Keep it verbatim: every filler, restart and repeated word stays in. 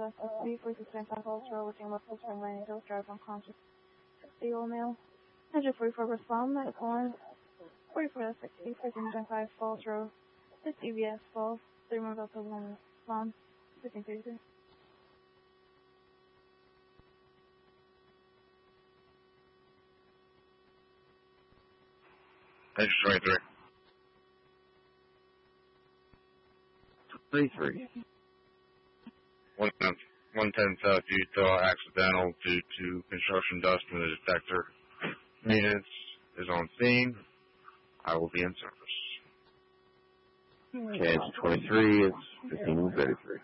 West sixty, forty-six twenty-five Falls Road, within West Spring Lane, Hills Drive, unconscious. sixty-year-old male. one forty-four respond, that's one. forty-four sixty, fifteen twenty-five Falls Road. This E V S Falls, three more Delta one respond, fifteen thirty-three. Page twenty-three. twenty-three. one ten South Utah, accidental due to construction dust in the detector. Maintenance is on scene. I will be in service. Okay, it's twenty-three, it's fifteen thirty-three.